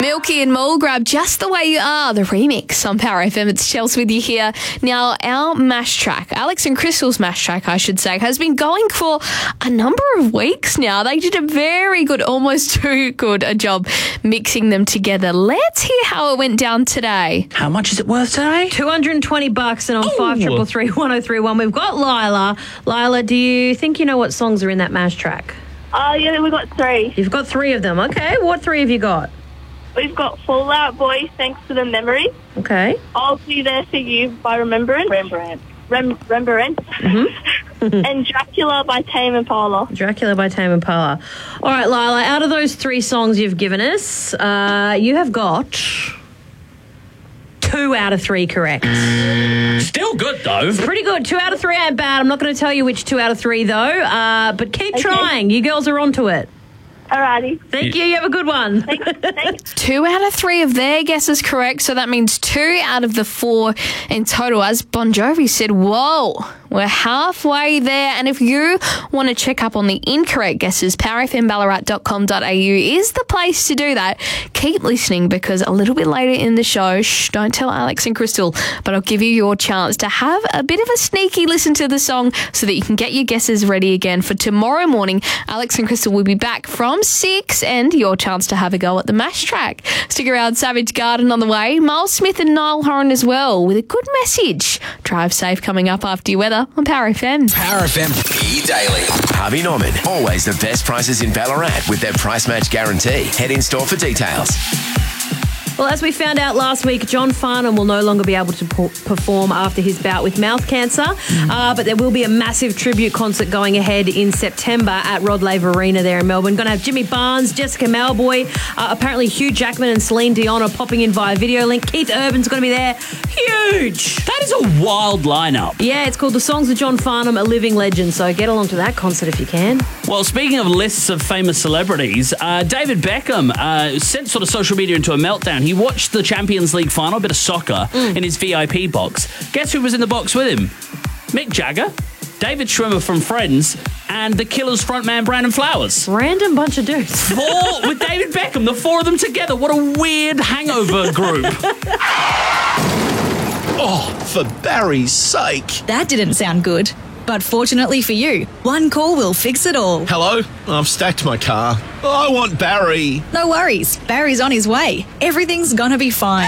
Milky and Mulgrab, Just the Way You Are, the remix on Power FM. It's Chelsea with you here. Now, our mash track, Alex and Crystal's mash track, I should say, has been going for a number of weeks now. They did a very good, almost too good a job mixing them together. Let's hear how it went down today. How much is it worth today? $220 and on 5333 1031. We've got Lila. Lila, do you think you know what songs are in that mash track? Yeah, we've got 3. You've got 3 of them. Okay, what 3 have you got? We've got Fallout Boy, Thanks for the Memory. Okay. I'll Be There for You by Remembrance. Rembrandt. Mm-hmm. And Dracula by Tame Impala. Dracula by Tame Impala. All right, Lila, out of those 3 songs you've given us, you have got 2 out of 3 correct. Still good, though. Pretty good. 2 out of 3 ain't bad. I'm not going to tell you which 2 out of 3, though, but keep trying. You girls are onto it. Alrighty. Thank you. You have a good one. Thanks. 2 out of 3 of their guesses correct, so that means 2 out of the 4 in total. As Bon Jovi said, whoa, we're halfway there. And if you want to check up on the incorrect guesses, powerfmballarat.com.au is the place to do that. Keep listening, because a little bit later in the show, don't tell Alex and Crystal, but I'll give you your chance to have a bit of a sneaky listen to the song so that you can get your guesses ready again for tomorrow morning. Alex and Crystal will be back from 6 and your chance to have a go at the mash track. Stick around, Savage Garden on the way. Miles Smith and Niall Horan as well with a good message. Drive safe coming up after your weather on Power FM. Power FM E-Daily. Harvey Norman. Always the best prices in Ballarat with their price match guarantee. Head in store for details. Well, as we found out last week, John Farnham will no longer be able to perform after his bout with mouth cancer, but there will be a massive tribute concert going ahead in September at Rod Laver Arena there in Melbourne. Going to have Jimmy Barnes, Jessica Malboy, apparently Hugh Jackman and Celine Dion are popping in via video link. Keith Urban's going to be there. Huge! That is a wild lineup. Yeah, it's called The Songs of John Farnham, a living legend, so get along to that concert if you can. Well, speaking of lists of famous celebrities, David Beckham sent sort of social media into a meltdown. He watched the Champions League final, a bit of soccer, in his VIP box. Guess who was in the box with him? Mick Jagger, David Schwimmer from Friends, and The Killers frontman Brandon Flowers. Random bunch of dudes. 4 with David Beckham, the 4 of them together. What a weird hangover group. Oh, for Barry's sake. That didn't sound good. But fortunately for you, one call will fix it all. Hello? I've stacked my car. I want Barry. No worries. Barry's on his way. Everything's gonna be fine.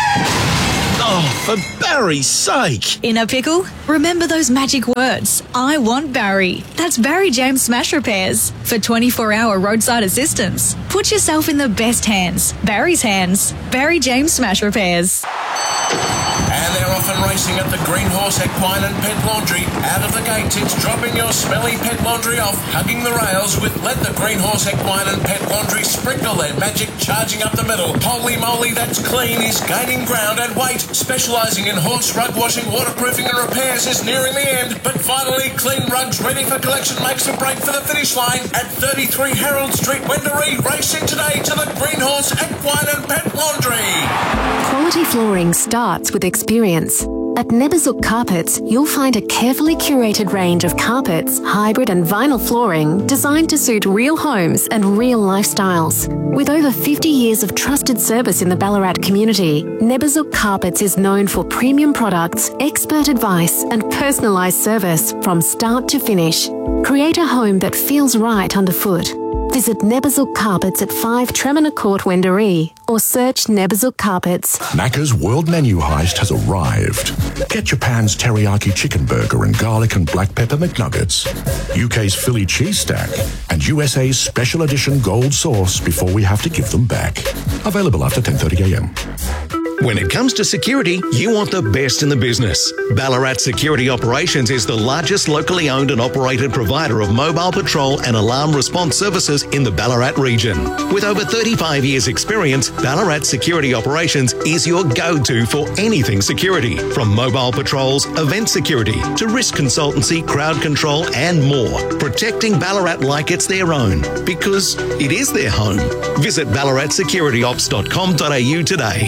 Oh, for Barry's sake. In a pickle? Remember those magic words. I want Barry. That's Barry James Smash Repairs. For 24-hour roadside assistance. Put yourself in the best hands. Barry's hands. Barry James Smash Repairs. And they're off and racing at the Green Horse Equine and Pet Laundry. Out of the gates, it's dropping your smelly pet laundry off, hugging the rails with Let the Green Horse Equine and Pet Laundry sprinkle their magic, charging up the middle. Holy moly, that's clean is gaining ground and weight. Specialising in horse rug washing, waterproofing and repairs is nearing the end. But finally, Clean Rugs ready for collection makes a break for the finish line at 33 Harold Street, Wendouree. Racing today to the Green Horse Equine and Pet Laundry. Quality flooring starts with experience. At Neberzuk Carpets, you'll find a carefully curated range of carpets, hybrid and vinyl flooring designed to suit real homes and real lifestyles. With over 50 years of trusted service in the Ballarat community, Neberzuk Carpets is known for premium products, expert advice and personalised service from start to finish. Create a home that feels right underfoot. Visit Neberzuk Carpets at 5 Tremina Court, Wendouree, or search Neberzuk Carpets. Macca's World Menu Heist has arrived. Get Japan's teriyaki chicken burger and garlic and black pepper McNuggets, UK's Philly cheese stack, and USA's special edition gold sauce before we have to give them back. Available after 10:30 a.m. When it comes to security, you want the best in the business. Ballarat Security Operations is the largest locally owned and operated provider of mobile patrol and alarm response services in the Ballarat region. With over 35 years' experience, Ballarat Security Operations is your go-to for anything security, from mobile patrols, event security, to risk consultancy, crowd control, and more. Protecting Ballarat like it's their own, because it is their home. Visit ballaratsecurityops.com.au today.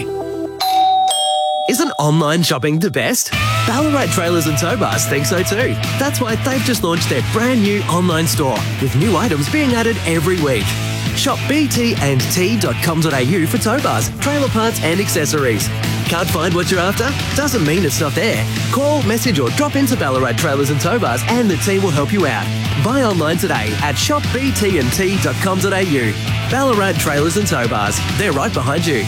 Isn't online shopping the best? Ballarat Trailers and Tow Bars think so too. That's why they've just launched their brand new online store, with new items being added every week. Shop btandt.com.au for tow bars, trailer parts and accessories. Can't find what you're after? Doesn't mean it's not there. Call, message or drop into Ballarat Trailers and Tow Bars and the team will help you out. Buy online today at shopbtandt.com.au. Ballarat Trailers and Tow Bars. They're right behind you.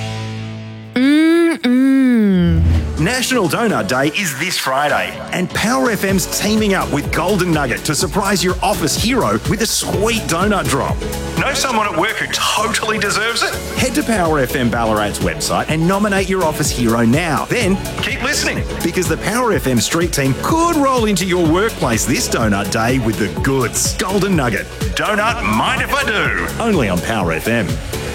National Donut Day is this Friday, and Power FM's teaming up with Golden Nugget to surprise your office hero with a sweet donut drop. Know someone at work who totally deserves it? Head to Power FM Ballarat's website and nominate your office hero now. Then keep listening, because the Power FM street team could roll into your workplace this Donut Day with the goods. Golden Nugget. Donut, mind if I do? Only on Power FM.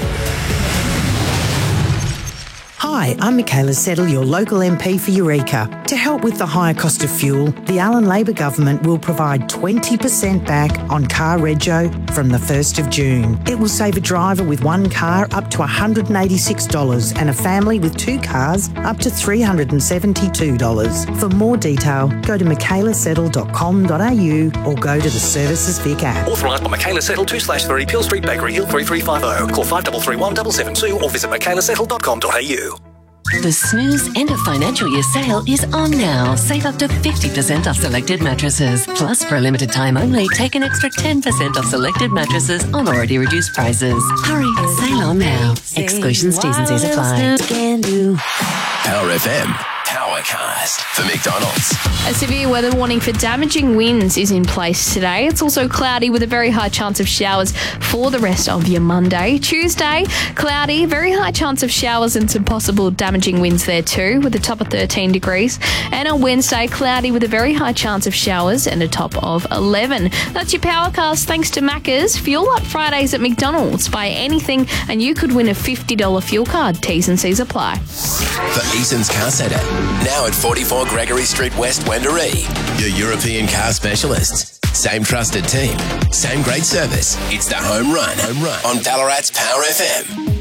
Hi, I'm Michaela Settle, your local MP for Eureka. To help with the higher cost of fuel, the Allen Labor Government will provide 20% back on car rego from the 1st of June. It will save a driver with one car up to $186 and a family with two cars up to $372. For more detail, go to michaelasettle.com.au or go to the Services Vic app. Authorised by Michaela Settle 2/3 Peel Street, Bakery Hill 33550. Call 5331 772 or visit michaelasettle.com.au. The Snooze End of Financial Year sale is on now. Save up to 50% off selected mattresses. Plus, for a limited time only, take an extra 10% off selected mattresses on already reduced prices. Hurry, sale on now. Exclusions, T's and C's apply. Power FM. Powercast for McDonald's. A severe weather warning for damaging winds is in place today. It's also cloudy with a very high chance of showers for the rest of your Monday. Tuesday, cloudy, very high chance of showers and some possible damaging winds there too, with a top of 13 degrees. And on Wednesday, cloudy with a very high chance of showers and a top of 11. That's your Powercast thanks to Macca's. Fuel up Fridays at McDonald's. Buy anything and you could win a $50 fuel card. T's and C's apply. For Eason's Car Centre, now at 44 Gregory Street West, Wendouree. Your European car specialists. Same trusted team. Same great service. It's the home run on Ballarat's Power FM.